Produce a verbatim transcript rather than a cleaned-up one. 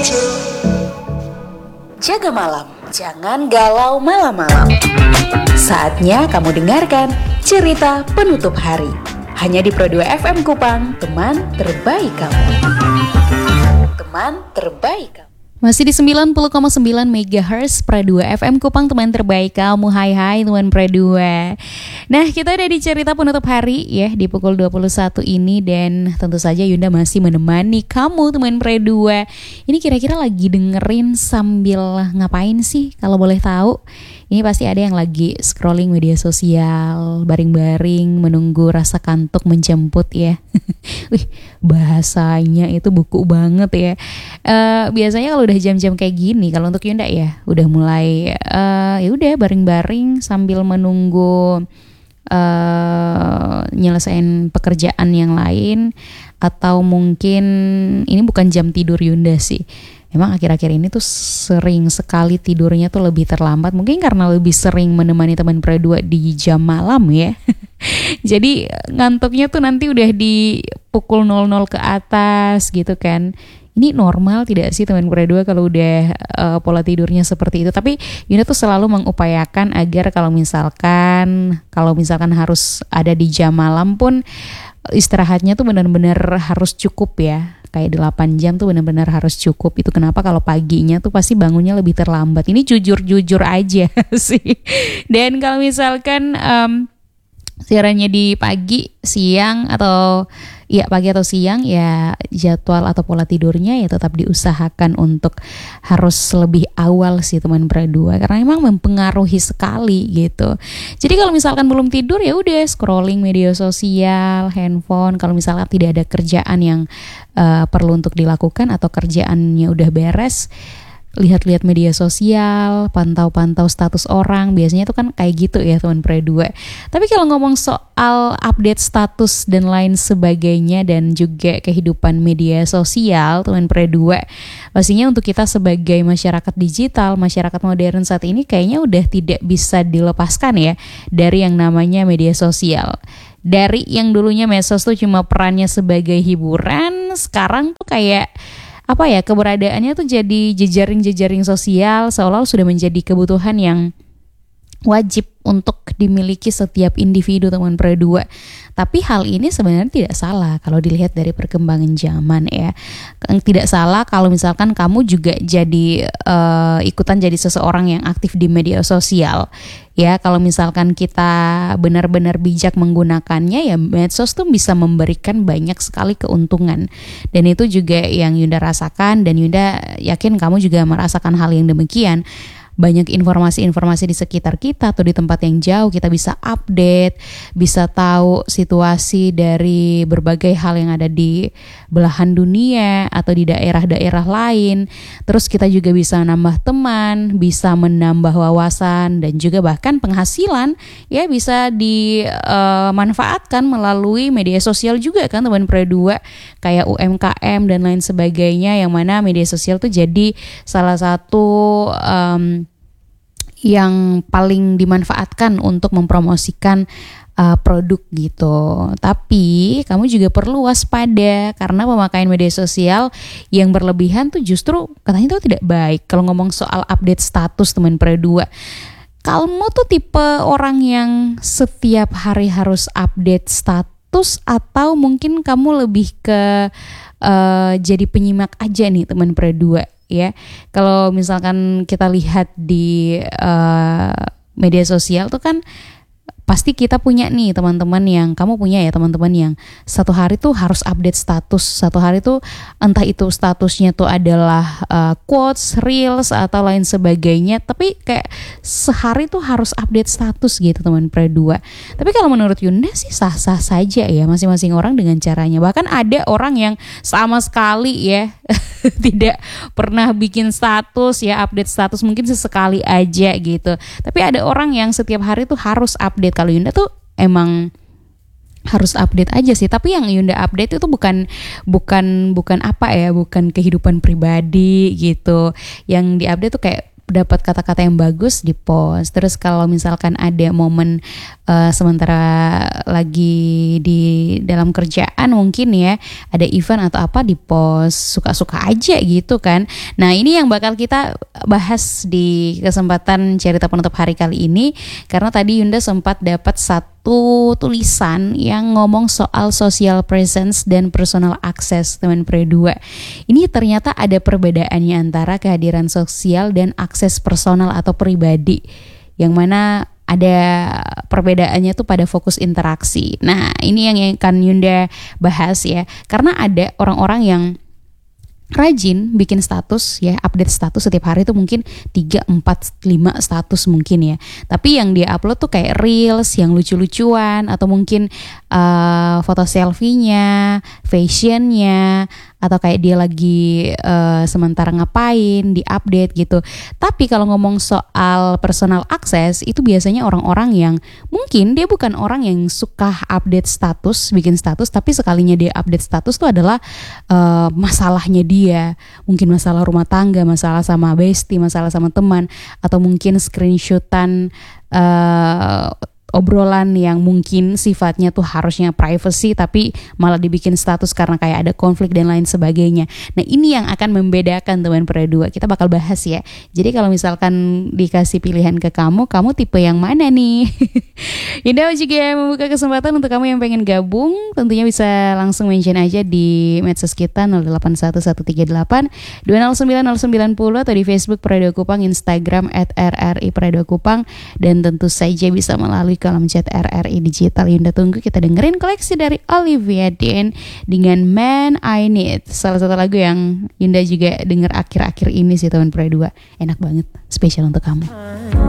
Jaga malam, jangan galau malam-malam. Saatnya kamu dengarkan cerita penutup hari. Hanya di Pro dua F M Kupang, teman terbaik kamu. Teman terbaik kamu. Masih di sembilan puluh koma sembilan megahertz Pro dua F M Kupang, teman terbaik kamu. Hai hai teman Pro dua. Nah, kita udah di cerita penutup hari ya di pukul dua puluh satu ini. Dan tentu saja Yunda masih menemani kamu teman Pro dua. Ini kira-kira lagi dengerin sambil ngapain sih kalau boleh tahu? Ini pasti ada yang lagi scrolling media sosial, baring-baring menunggu rasa kantuk menjemput ya. Wih, bahasanya itu buku banget ya. Uh, biasanya kalau udah jam-jam kayak gini, kalau untuk Yunda ya, udah mulai uh, ya udah baring-baring sambil menunggu uh, nyelesain pekerjaan yang lain, atau mungkin ini bukan jam tidur Yunda sih. Emang akhir-akhir ini tuh sering sekali tidurnya tuh lebih terlambat. Mungkin karena lebih sering menemani teman Pro dua di jam malam ya. Jadi ngantuknya tuh nanti udah di pukul nol nol ke atas gitu kan. Ini normal tidak sih teman Pro dua kalau udah uh, pola tidurnya seperti itu? Tapi Yuna tuh selalu mengupayakan agar kalau misalkan Kalau misalkan harus ada di jam malam pun, istirahatnya tuh benar-benar harus cukup ya. Kayak delapan jam tuh benar-benar harus cukup. Itu kenapa kalau paginya tuh pasti bangunnya lebih terlambat. Ini jujur-jujur aja sih. Dan kalau misalkan um, siarannya di pagi, siang atau ya pagi atau siang, ya jadwal atau pola tidurnya ya tetap diusahakan untuk harus lebih awal sih teman Pro dua, karena emang mempengaruhi sekali gitu. Jadi kalau misalkan belum tidur ya udah scrolling media sosial, handphone. Kalau misalkan tidak ada kerjaan yang uh, perlu untuk dilakukan atau kerjaannya udah beres, lihat-lihat media sosial, pantau-pantau status orang. Biasanya tuh kan kayak gitu ya teman Pro dua. Tapi kalau ngomong soal update status dan lain sebagainya, dan juga kehidupan media sosial teman Pro dua, pastinya untuk kita sebagai masyarakat digital, masyarakat modern saat ini kayaknya udah tidak bisa dilepaskan ya dari yang namanya media sosial. Dari yang dulunya medsos tuh cuma perannya sebagai hiburan, sekarang tuh kayak apa ya, keberadaannya tuh jadi jejaring-jejaring sosial, seolah sudah menjadi kebutuhan yang wajib untuk dimiliki setiap individu teman Pro dua. Tapi hal ini sebenarnya tidak salah kalau dilihat dari perkembangan zaman ya. Tidak salah kalau misalkan kamu juga jadi uh, ikutan jadi seseorang yang aktif di media sosial. Ya, kalau misalkan kita benar-benar bijak menggunakannya, ya medsos tuh bisa memberikan banyak sekali keuntungan. Dan itu juga yang Yunda rasakan, dan Yunda yakin kamu juga merasakan hal yang demikian. Banyak informasi-informasi di sekitar kita atau di tempat yang jauh, kita bisa update, bisa tahu situasi dari berbagai hal yang ada di belahan dunia atau di daerah-daerah lain. Terus kita juga bisa nambah teman, bisa menambah wawasan, dan juga bahkan penghasilan ya bisa dimanfaatkan uh, melalui media sosial juga kan teman Pro dua, kayak U M K M dan lain sebagainya, yang mana media sosial tuh jadi salah satu um, yang paling dimanfaatkan untuk mempromosikan uh, produk gitu. Tapi kamu juga perlu waspada, karena pemakaian media sosial yang berlebihan tuh justru katanya tuh tidak baik. Kalau ngomong soal update status teman Pro dua, kamu tuh tipe orang yang setiap hari harus update status, atau mungkin kamu lebih ke uh, jadi penyimak aja nih teman Pro dua? Ya, kalau misalkan kita lihat di uh, media sosial tuh kan pasti kita punya nih teman-teman yang, kamu punya ya teman-teman yang satu hari tuh harus update status. Satu hari tuh entah itu statusnya tuh adalah uh, quotes, reels atau lain sebagainya, tapi kayak sehari tuh harus update status gitu teman Pro dua. Tapi kalau menurut Yunda sih sah-sah saja ya, masing-masing orang dengan caranya. Bahkan ada orang yang sama sekali ya tidak pernah bikin status ya, update status mungkin sesekali aja gitu. Tapi ada orang yang setiap hari tuh harus update. Kalau Yunda tuh emang harus update aja sih, tapi yang Yunda update itu bukan bukan bukan apa ya, bukan kehidupan pribadi gitu. Yang diupdate tuh kayak dapat kata-kata yang bagus di post. Terus kalau misalkan ada momen uh, sementara lagi di dalam kerjaan mungkin ya, ada event atau apa di post, suka-suka aja gitu kan. Nah ini yang bakal kita bahas di kesempatan cerita penutup hari kali ini, karena tadi Yunda sempat dapat satu tulisan yang ngomong soal social presence dan personal access teman Pre dua. Ini ternyata ada perbedaannya antara kehadiran sosial dan akses personal atau pribadi, yang mana ada perbedaannya tuh pada fokus interaksi. Nah ini yang akan Yunda bahas ya, karena ada orang-orang yang rajin bikin status ya, update status setiap hari tuh mungkin tiga, empat, lima status mungkin ya. Tapi yang dia upload tuh kayak reels yang lucu-lucuan, atau mungkin uh, foto selfie-nya, fashionnya, atau kayak dia lagi uh, sementara ngapain, di-update gitu. Tapi kalau ngomong soal personal access, itu biasanya orang-orang yang mungkin dia bukan orang yang suka update status, bikin status, tapi sekalinya dia update status tuh adalah uh, masalahnya dia. Mungkin masalah rumah tangga, masalah sama bestie, masalah sama teman, atau mungkin screenshotan uh, obrolan yang mungkin sifatnya tuh harusnya privacy tapi malah dibikin status karena kayak ada konflik dan lain sebagainya. Nah ini yang akan membedakan teman Pre dua. Kita bakal bahas ya. Jadi kalau misalkan dikasih pilihan ke kamu, kamu tipe yang mana nih? Yunda juga membuka kesempatan untuk kamu yang pengen gabung. Tentunya bisa langsung mention aja di medsos kita nol delapan satu satu tiga delapan dua nol sembilan nol sembilan nol atau di Facebook Pre dua Kupang, Instagram at R R I Pre dua Kupang, dan tentu saja bisa melalui kolom chat R R I Digital. Yunda tunggu. Kita dengerin koleksi dari Olivia Dean dengan Man I Need, salah satu lagu yang Yunda juga denger akhir-akhir ini sih teman Pre dua. Enak banget, spesial untuk kamu.